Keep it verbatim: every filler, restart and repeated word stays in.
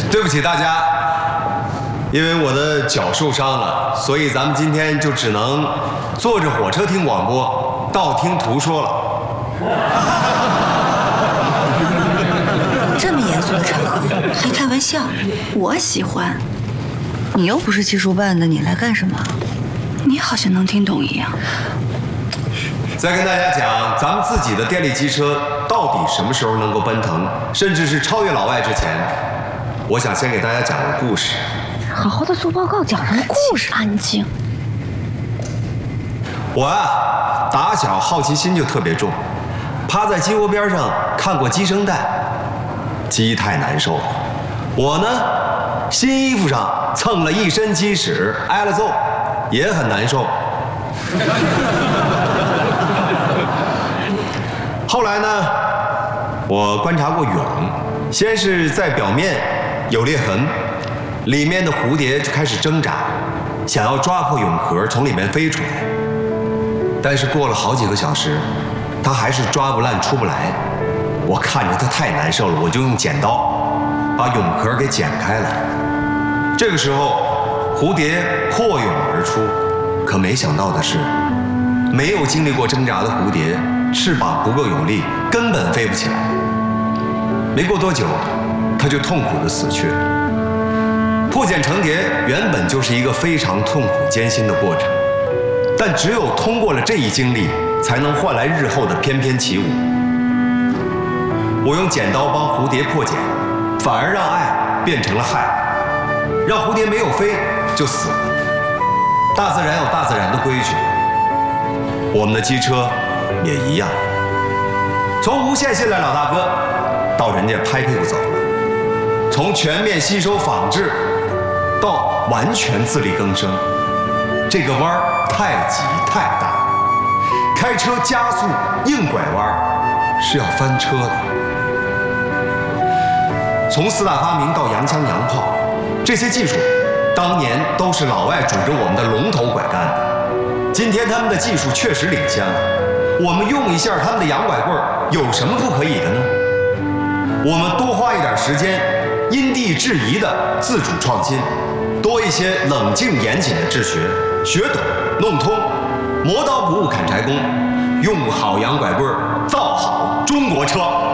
对不起大家，因为我的脚受伤了，所以咱们今天就只能坐着火车听广播，道听途说了。 这么严肃的场合还开玩笑，我喜欢。你又不是技术办的，你来干什么？你好像能听懂一样。 再跟大家讲，咱们自己的电力机车到底什么时候能够奔腾，甚至是超越老外之前，我想先给大家讲个故事。 好好的做报告，讲什么故事？安静。 我啊，打小好奇心就特别重，趴在鸡窝边上看过鸡生蛋，鸡太难受了。我呢，新衣服上蹭了一身鸡屎，挨了揍，也很难受。后来呢，我观察过蛹，先是在表面有裂痕，里面的蝴蝶就开始挣扎，想要抓破蛹壳从里面飞出来。但是过了好几个小时，它还是抓不烂出不来。我看着它太难受了，我就用剪刀把蛹壳给剪开了。这个时候，蝴蝶破蛹而出，可没想到的是，没有经历过挣扎的蝴蝶，翅膀不够有力，根本飞不起来。没过多久，它就痛苦地死去了。破茧成蝶原本就是一个非常痛苦艰辛的过程，但只有通过了这一经历，才能换来日后的翩翩起舞。我用剪刀帮蝴蝶破茧，反而让爱变成了害，让蝴蝶没有飞就死了。大自然有大自然的规矩，我们的机车也一样。从无线信赖老大哥到人家拍屁股走了，从全面吸收仿制到完全自力更生，这个弯儿太急太大，开车加速硬拐弯是要翻车的。从四大发明到洋枪洋炮，这些技术当年都是老外拄着我们的龙头拐干的。今天他们的技术确实领先了，我们用一下他们的洋拐棍儿，有什么不可以的呢？我们多花一点时间，因地制宜的自主创新，多一些冷静严谨的治学，学懂弄通，磨刀不误砍柴工，用好洋拐棍儿，造好中国车。